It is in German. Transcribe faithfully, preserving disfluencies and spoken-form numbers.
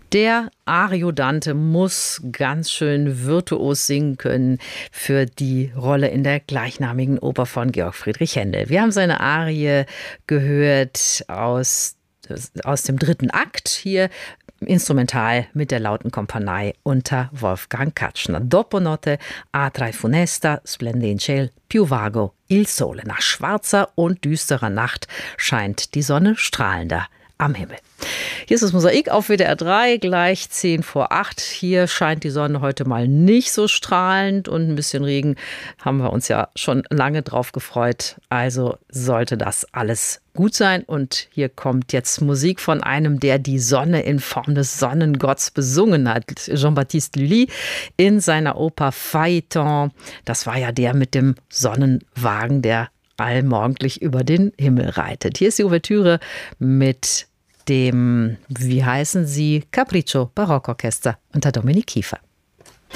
Der Ariodante muss ganz schön virtuos singen können für die Rolle in der gleichnamigen Oper von Georg Friedrich Händel. Wir haben seine Arie gehört aus, aus dem dritten Akt hier, instrumental mit der lauten Kompanie unter Wolfgang Katschner. Dopo notte a tre funesta splende in ciel più vago il sole. Nach schwarzer und düsterer Nacht scheint die Sonne strahlender am Himmel. Hier ist das Mosaik auf W D R drei, gleich zehn vor acht. Hier scheint die Sonne heute mal nicht so strahlend und ein bisschen Regen haben wir uns ja schon lange drauf gefreut. Also sollte das alles gut sein. Und hier kommt jetzt Musik von einem, der die Sonne in Form des Sonnengotts besungen hat. Jean-Baptiste Lully in seiner Oper Phaeton. Das war ja der mit dem Sonnenwagen, der allmorgendlich über den Himmel reitet. Hier ist die Ouvertüre mit dem, wie heißen sie, Capriccio Barockorchester unter Dominik Kiefer.